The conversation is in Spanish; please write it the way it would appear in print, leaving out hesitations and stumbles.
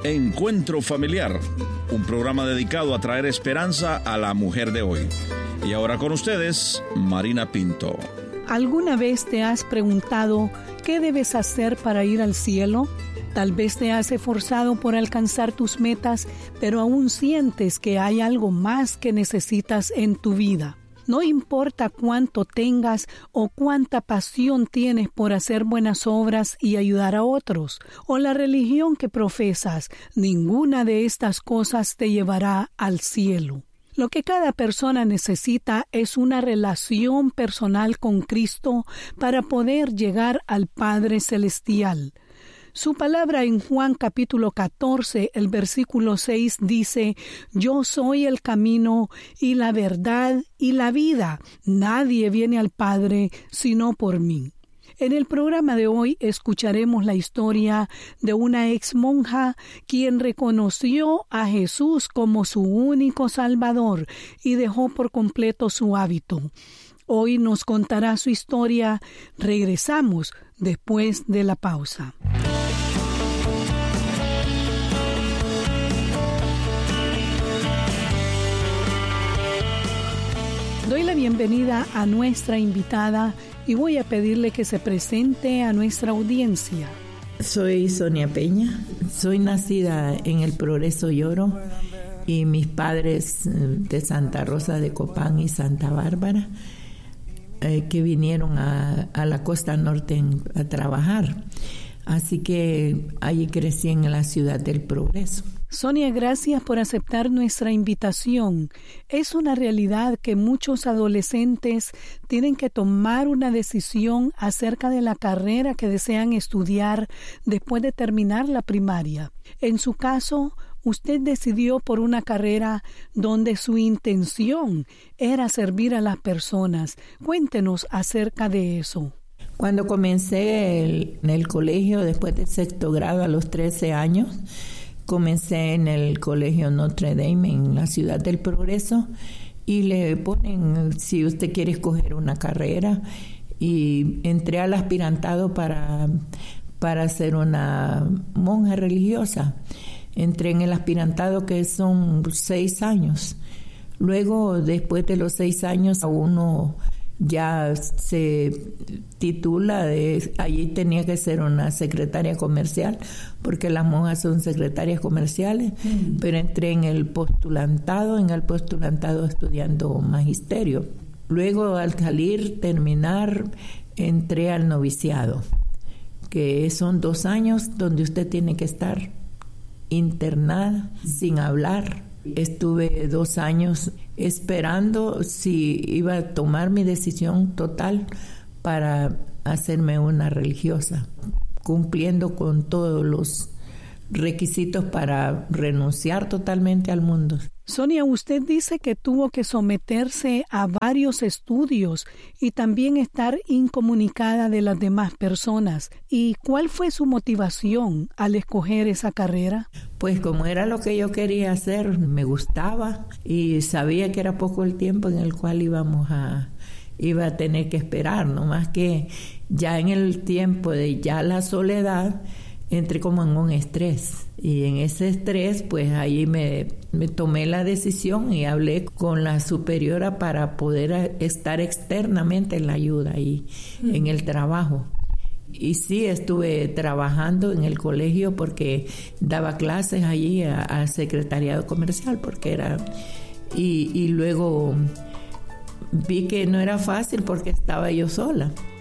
Encuentro Familiar, un programa dedicado a traer esperanza a la mujer de hoy. Y ahora con ustedes, Marina Pinto. ¿Alguna vez te has preguntado qué debes hacer para ir al cielo? Tal vez te has esforzado por alcanzar tus metas, pero aún sientes que hay algo más que necesitas en tu vida. No importa cuánto tengas o cuánta pasión tienes por hacer buenas obras y ayudar a otros, o la religión que profesas, ninguna de estas cosas te llevará al cielo. Lo que cada persona necesita es una relación personal con Cristo para poder llegar al Padre Celestial. Su palabra en Juan capítulo 14, el versículo 6 dice: Yo soy el camino y la verdad y la vida. Nadie viene al Padre sino por mí. En el programa de hoy escucharemos la historia de una ex monja quien reconoció a Jesús como su único Salvador y dejó por completo su hábito. Hoy nos contará su historia. Regresamos después de la pausa. Doy la bienvenida a nuestra invitada y voy a pedirle que se presente a nuestra audiencia. Soy Sonia Peña, soy nacida en El Progreso Lloro y mis padres de Santa Rosa de Copán y Santa Bárbara que vinieron a la costa norte a trabajar. Así que allí crecí en la ciudad del Progreso. Sonia, gracias por aceptar nuestra invitación. Es una realidad que muchos adolescentes tienen que tomar una decisión acerca de la carrera que desean estudiar después de terminar la primaria. En su caso, usted decidió por una carrera donde su intención era servir a las personas. Cuéntenos acerca de eso. Cuando comencé en el colegio, después del sexto grado, a los 13 años, comencé en el colegio Notre Dame en la ciudad del Progreso y le ponen si usted quiere escoger una carrera, y entré al aspirantado para ser una monja religiosa. Entré en el aspirantado, que son 6 años. Luego, después de los 6 años, a uno ya se titula allí tenía que ser una secretaria comercial, porque las monjas son secretarias comerciales, pero entré en el postulantado estudiando magisterio. Luego, al terminar, entré al noviciado, que son 2 años donde usted tiene que estar internada, sin hablar. Estuve 2 años esperando si iba a tomar mi decisión total para hacerme una religiosa, cumpliendo con todos los requisitos para renunciar totalmente al mundo. Sonia, usted dice que tuvo que someterse a varios estudios y también estar incomunicada de las demás personas. ¿Y cuál fue su motivación al escoger esa carrera? Pues como era lo que yo quería hacer, me gustaba y sabía que era poco el tiempo en el cual iba a tener que esperar, no más que ya en el tiempo de ya la soledad, entré como en un estrés, y en ese estrés pues ahí me tomé la decisión y hablé con la superiora para poder estar externamente en la ayuda y en el trabajo. Y sí, estuve trabajando en el colegio porque daba clases allí al secretariado comercial, porque era y luego vi que no era fácil porque estaba yo sola.